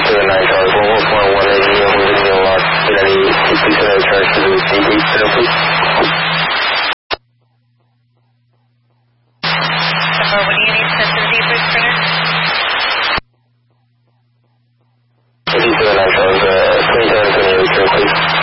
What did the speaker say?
to the 9 Charlie, 11.18, yield within the lock, and any consider charge to the decrease, please. What do you need?